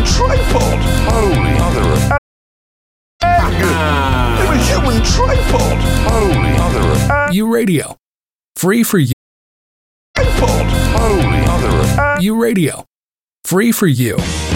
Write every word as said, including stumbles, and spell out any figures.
tripod. Holy mother of... A human tripod. Holy mother of... U Radio. Free for you. Tripod. Holy mother of... U Radio. Free for you.